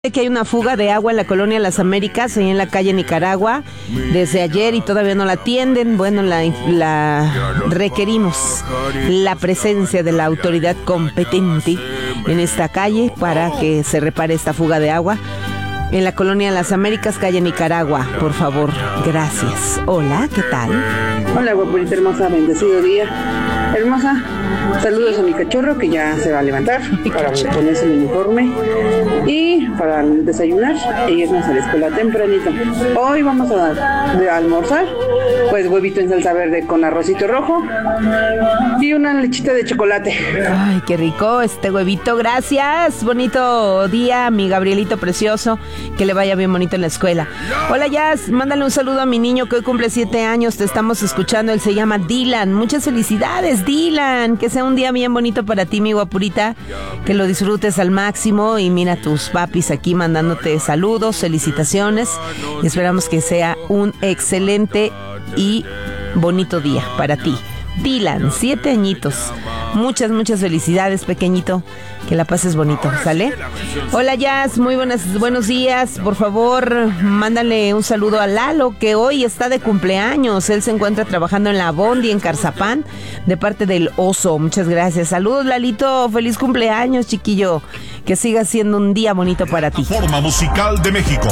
Que hay una fuga de agua en la colonia Las Américas, ahí en la calle Nicaragua, desde ayer y todavía no la atienden. Bueno, la requerimos la presencia de la autoridad competente en esta calle para que se repare esta fuga de agua en la colonia Las Américas, calle Nicaragua, por favor, gracias. Hola, ¿qué tal? Hola, guapurita hermosa, bendecido día. Hermosa, saludos a mi cachorro que ya se va a levantar para ponerse el uniforme y para desayunar e irnos a la escuela tempranito. Hoy vamos a almorzar, pues huevito en salsa verde con arrocito rojo y una lechita de chocolate. Ay, qué rico este huevito, gracias. Bonito día, mi Gabrielito precioso, que le vaya bien bonito en la escuela. Hola, Jazz, mándale un saludo a mi niño que hoy cumple 7 años, te estamos escuchando, él se llama Dylan. Muchas felicidades, Dylan, que sea un día bien bonito para ti, mi guapurita, que lo disfrutes al máximo. Y mira, tus papis aquí mandándote saludos, felicitaciones, y esperamos que sea un excelente y bonito día para ti, Dylan, 7 añitos. Muchas felicidades, pequeñito, que la pases bonito, ¿sale? Hola, Jazz, buenos días. Por favor, mándale un saludo a Lalo, que hoy está de cumpleaños. Él se encuentra trabajando en la Bondi, en Carzapán, de parte del Oso. Muchas gracias. Saludos, Lalito. Feliz cumpleaños, chiquillo. Que siga siendo un día bonito para ti. Forma musical de México,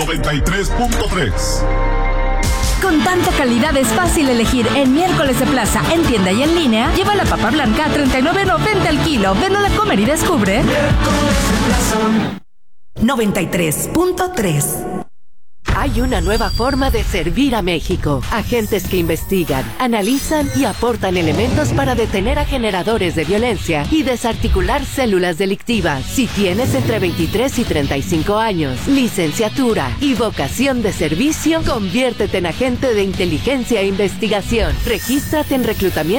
93.3. Con tanta calidad es fácil elegir en Miércoles de Plaza, en tienda y en línea. Lleva la papa blanca a $39.90 el kilo. Ven a comer y descubre. Miércoles de Plaza. 93.3. Hay una nueva forma de servir a México. Agentes que investigan, analizan y aportan elementos para detener a generadores de violencia y desarticular células delictivas. Si tienes entre 23 y 35 años, licenciatura y vocación de servicio, conviértete en agente de inteligencia e investigación. Regístrate en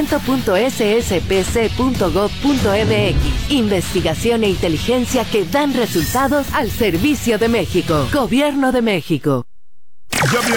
reclutamiento.sspc.gov.mx. Investigación e inteligencia que dan resultados al servicio de México. Gobierno de México. Ya viene